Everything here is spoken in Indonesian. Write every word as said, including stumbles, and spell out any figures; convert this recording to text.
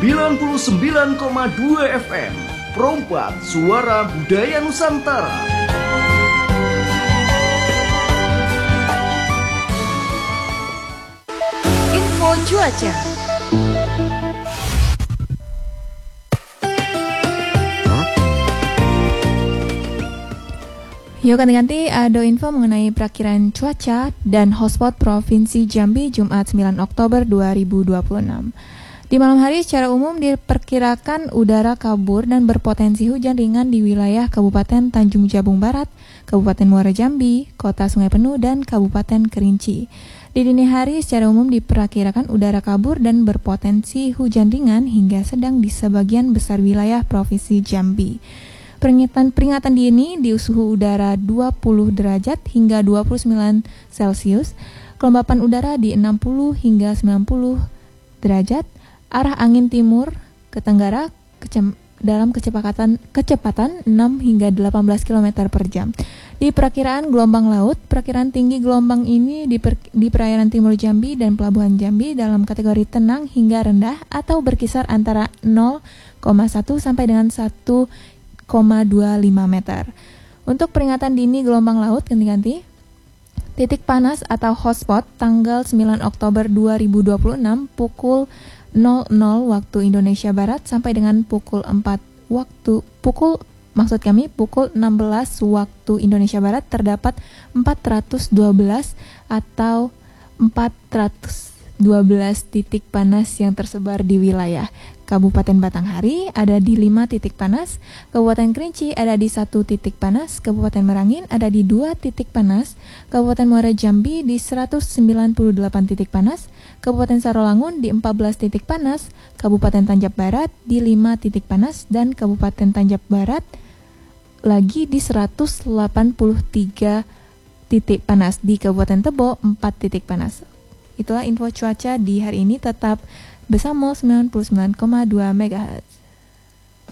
sembilan puluh sembilan koma dua F M Perompak Suara Budaya Nusantara. Info cuaca. Yuk ganti-ganti ada info mengenai perakiran cuaca dan hotspot Provinsi Jambi Jumat sembilan Oktober dua ribu dua puluh enam. Di malam hari secara umum diperkirakan udara kabur dan berpotensi hujan ringan di wilayah Kabupaten Tanjung Jabung Barat, Kabupaten Muara Jambi, Kota Sungai Penuh, dan Kabupaten Kerinci. Di dini hari secara umum diperkirakan udara kabur dan berpotensi hujan ringan hingga sedang di sebagian besar wilayah Provinsi Jambi. Peringatan peringatan dini di suhu udara dua puluh derajat hingga dua puluh sembilan Celcius, kelembapan udara di enam puluh hingga sembilan puluh derajat, arah angin timur ke tenggara kecem, dalam kecepatan kecepatan enam hingga delapan belas kilometer per jam. Di perakiraan gelombang laut, perakiraan tinggi gelombang ini di, per, di perairan timur Jambi dan pelabuhan Jambi dalam kategori tenang hingga rendah atau berkisar antara nol koma satu sampai dengan satu koma dua lima meter. Untuk peringatan dini gelombang laut ganti-ganti. Titik panas atau hotspot tanggal sembilan Oktober dua ribu dua puluh enam pukul nol nol waktu Indonesia Barat sampai dengan pukul empat waktu pukul maksud kami pukul enam belas waktu Indonesia Barat terdapat empat ratus dua belas atau empat ratus dua belas titik panas yang tersebar di wilayah Kabupaten Batanghari ada di lima titik panas, Kabupaten Kerinci ada di satu titik panas, Kabupaten Merangin ada di dua titik panas, Kabupaten Muara Jambi di seratus sembilan puluh delapan titik panas, Kabupaten Sarolangun di empat belas titik panas, Kabupaten Tanjab Barat di lima titik panas, dan Kabupaten Tanjab Barat lagi di seratus delapan puluh tiga titik panas, di Kabupaten Tebo empat titik panas. Itulah info cuaca di hari ini, tetap bersama sembilan puluh sembilan koma dua megahertz.